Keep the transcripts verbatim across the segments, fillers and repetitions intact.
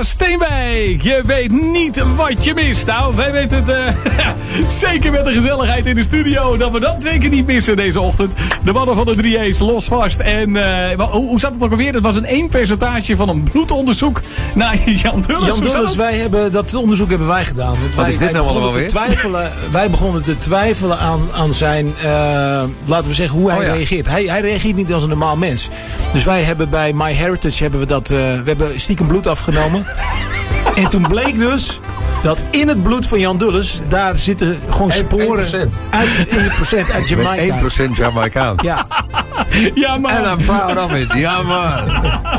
Steenwijk. Je weet niet wat je mist. Nou, wij weten het uh, zeker met de gezelligheid in de studio dat we dat zeker niet missen deze ochtend. De mannen van de drie A's, los vast. En uh, hoe, hoe zat het ook alweer? Het was een één percentage van een bloedonderzoek naar Jan Dulles. Jan Dulles, wij hebben, dat onderzoek hebben wij gedaan. Want wat wij, is dit nou allemaal weer? Twijfelen, wij begonnen te twijfelen aan, aan zijn, uh, laten we zeggen, hoe hij oh ja. reageert. Hij, hij reageert niet als een normaal mens. Dus wij hebben bij MyHeritage hebben we dat, uh, we hebben stiekem bloed afgenomen. En toen bleek dus dat in het bloed van Jan Dulles, daar zitten gewoon sporen één procent uit, één procent uit Jamaica. één procent Jamaicaan. Ja. Ja, man. En I'm proud of it. Ja, man.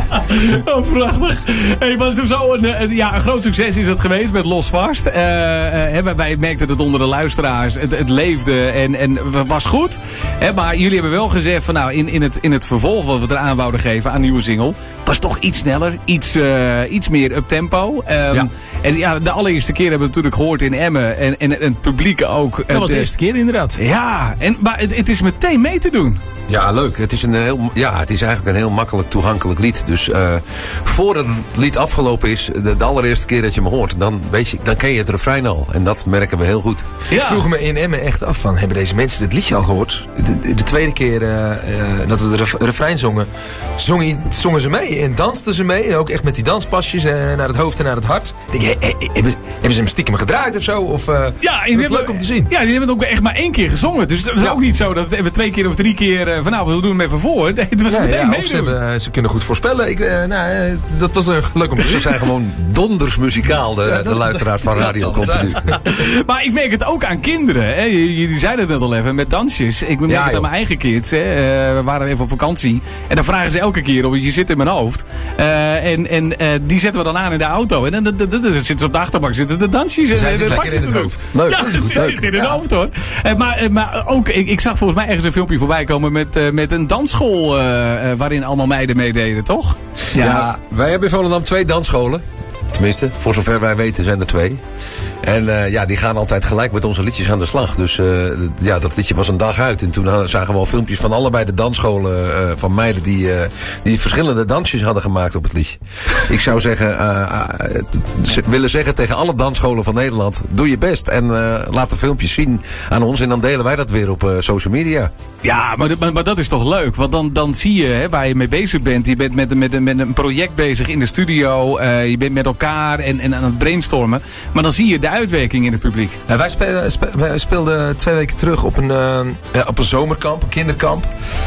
Oh, prachtig. Hey, maar zo een, een, ja, een groot succes is het geweest met Los Vast. Uh, uh, wij merkten het onder de luisteraars. Het, het leefde en, en was goed. Hè, maar jullie hebben wel gezegd van nou, in, in, het, in het vervolg wat we eraan wouden geven aan nieuwe single, was toch iets sneller, iets, uh, iets meer up-tempo. Um, ja. En ja, de allereerste keer hebben we het natuurlijk gehoord in Emmen. En, en, en het publiek ook. Dat was de eerste keer inderdaad. Ja, en, maar het, het is meteen mee te doen. Ja, leuk. Het is, een heel, ja, het is eigenlijk een heel makkelijk toegankelijk lied. Dus uh, voordat het lied afgelopen is, de, de allereerste keer dat je me hoort, dan, weet je, dan ken je het refrein al. En dat merken we heel goed. Ja. Ik vroeg me in Emmen echt af van, hebben deze mensen dit liedje al gehoord? De, de tweede keer uh, uh, dat we de ref, refrein zongen, zongen, zongen ze mee en dansten ze mee. Ook echt met die danspasjes uh, naar het hoofd en naar het hart. Ik denk, hey, hey, hebben, hebben ze hem stiekem gedraaid of zo? Of, uh, ja, dat is leuk om te zien. Ja, die hebben het ook echt maar één keer gezongen. Dus het is ja. ook niet zo dat het even twee keer of drie keer uh, van nou, we doen hem even voor. Nee, het was ja, meteen ja, meedoen. Ze, hebben, ze kunnen goed voorspellen. Ik, uh, nou, uh, dat was uh, leuk om te zien. Ze zijn gewoon donders muzikaal, de, ja, de luisteraars van Radio Continu. Maar ik merk het ook aan kinderen. Hè. Jullie zeiden het net al even, met dansjes. Ik merk ja, het aan mijn eigen kids. Hè. Uh, we waren even op vakantie. En dan vragen ze elke keer op, je zit in mijn hoofd. Uh, en en uh, die zetten we dan aan in de auto. En dan, dan, dan, dan zitten ze op de achterbank, zitten de dansjes. Ze en zitten lekker in het hoofd. Leuk, ja, ze zitten in het hoofd hoor. Uh, maar, uh, maar ook, ik, ik zag volgens mij ergens een filmpje voorbij komen met, uh, met een dansschool uh, uh, waarin allemaal meiden meededen, toch? Ja, ja, wij hebben in Volendam twee dansscholen. Tenminste, voor zover wij weten zijn er twee. En uh, ja, die gaan altijd gelijk met onze liedjes aan de slag. Dus uh, ja, dat liedje was een dag uit. En toen zagen we al filmpjes van allebei de dansscholen uh, van meiden die, uh, die verschillende dansjes hadden gemaakt op het liedje. Ik zou zeggen, uh, uh, willen zeggen tegen alle dansscholen van Nederland, doe je best. En uh, laat de filmpjes zien aan ons en dan delen wij dat weer op uh, social media. Ja, maar, maar, maar dat is toch leuk? Want dan, dan zie je hè, waar je mee bezig bent. Je bent met, met, met een project bezig in de studio. Uh, je bent met elkaar en, en aan het brainstormen. Maar dan zie je de uitwerking in het publiek. Nou, wij, spelen, spe, wij speelden twee weken terug op een, uh, op een zomerkamp, een kinderkamp.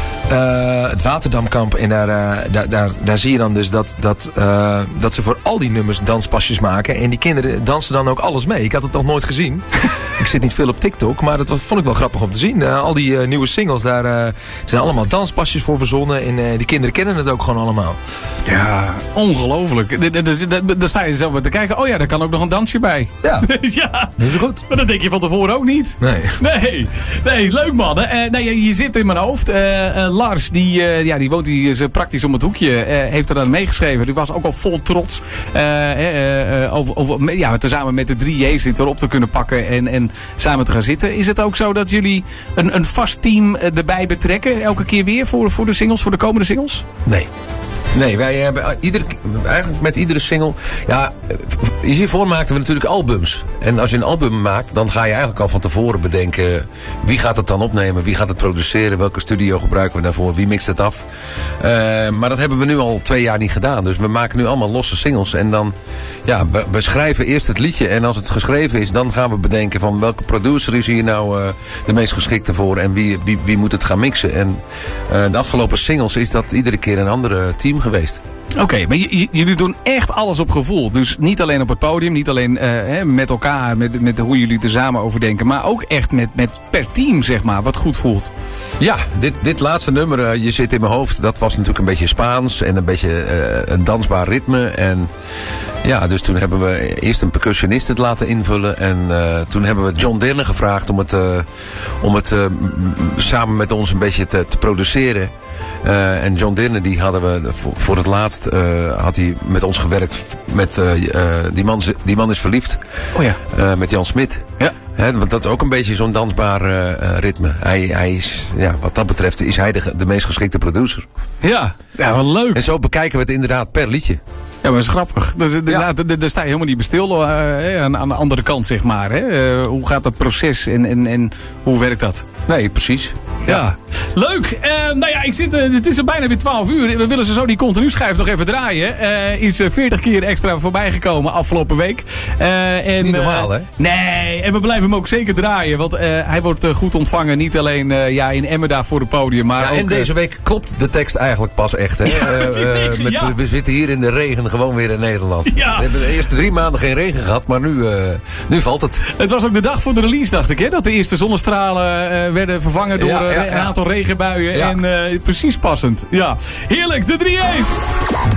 Uh, het Waterdamkamp. En daar, uh, daar, daar, daar zie je dan dus dat, dat, uh, dat ze voor al die nummers danspasjes maken. En die kinderen dansen dan ook alles mee. Ik had het nog nooit gezien. Ik zit niet veel op TikTok, maar dat vond ik wel grappig om te zien. Uh, al die uh, nieuwe singles, daar uh, zijn allemaal danspasjes voor verzonnen. En uh, die kinderen kennen het ook gewoon allemaal. Ja, ongelooflijk. Daar sta je zelf bij te kijken. Oh ja, daar kan ook nog een dansje bij. Ja, ja. Dat is goed. Maar dat denk je van tevoren ook niet. Nee. Nee, nee leuk man. Uh, nee, je, je zit in mijn hoofd. Uh, uh, Lars, die, uh, ja, die woont hier praktisch om het hoekje. Uh, heeft er dan meegeschreven. Die was ook al vol trots. Uh, uh, uh, over, over, ja, tezamen met de drie J's dit erop te kunnen pakken. En, en samen te gaan zitten. Is het ook zo dat jullie een, een vast team erbij betrekken? Elke keer weer voor, voor de singles, voor de komende singles? Nee. Nee, wij hebben iedere, eigenlijk met iedere single. Ja, hiervoor maakten we natuurlijk albums. En als je een album maakt, dan ga je eigenlijk al van tevoren bedenken. Wie gaat het dan opnemen? Wie gaat het produceren? Welke studio gebruiken we daarvoor? Wie mixt het af? Uh, maar dat hebben we nu al twee jaar niet gedaan. Dus we maken nu allemaal losse singles. En dan, ja, we, we schrijven eerst het liedje. En als het geschreven is, dan gaan we bedenken van welke producer is hier nou uh, de meest geschikte voor. En wie, wie, wie moet het gaan mixen. En uh, de afgelopen singles is dat iedere keer een andere team geweest. Oké, okay, maar j- jullie doen echt alles op gevoel. Dus niet alleen op het podium, niet alleen uh, hè, met elkaar, met, met hoe jullie er samen over denken. Maar ook echt met, met per team, zeg maar, wat goed voelt. Ja, dit, dit laatste nummer, uh, Je zit in mijn hoofd, dat was natuurlijk een beetje Spaans. En een beetje uh, een dansbaar ritme. En ja, dus toen hebben we eerst een percussionist het laten invullen. En uh, toen hebben we John Dirne gevraagd om het, uh, om het uh, m- samen met ons een beetje te, te produceren. Uh, en John Dirne, die hadden we voor, voor het laatst uh, had hij met ons gewerkt met uh, uh, die, man, die man is verliefd. Oh ja. Uh, met Jan Smit. Ja. He, want dat is ook een beetje zo'n dansbaar uh, ritme. Hij, hij is, ja, wat dat betreft is hij de, de meest geschikte producer. Ja, ja, wat leuk. En zo bekijken we het inderdaad per liedje. Ja, maar dat is grappig. Dat is, Ja. daar, daar sta je helemaal niet bij stil. Uh, aan, aan de andere kant, zeg maar. Hè? Uh, hoe gaat dat proces en, en, en hoe werkt dat? Nee, precies. Ja. ja. Leuk. Uh, nou ja, ik zit, uh, het is er bijna weer twaalf uur. We willen ze zo die continu schijf nog even draaien. Uh, is uh, veertig keer extra voorbij gekomen afgelopen week. Uh, en, niet normaal, uh, hè? Nee, en we blijven hem ook zeker draaien. Want uh, hij wordt uh, goed ontvangen. Niet alleen uh, ja, in Emmen daar voor het podium. Maar ja, ook, en deze week klopt de tekst eigenlijk pas echt. Hè? Ja, uh, week, met, ja. We zitten hier in de regen gewoon weer in Nederland. Ja. We hebben de eerste drie maanden geen regen gehad, maar nu, uh, nu valt het. Het was ook de dag voor de release, dacht ik. Hè? Dat de eerste zonnestralen uh, werden vervangen door Ja, ja, uh, ja. een aantal regenbuien. Ja. En uh, precies passend. Ja. Heerlijk, de drie A's.